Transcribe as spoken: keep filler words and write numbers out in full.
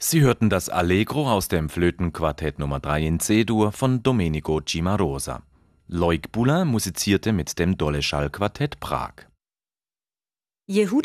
Sie hörten das Allegro aus dem Flötenquartett Nummer drei in C-Dur von Domenico Cimarosa. Loïc Poulain musizierte mit dem Dolleschall-Quartett Prag. Yehuda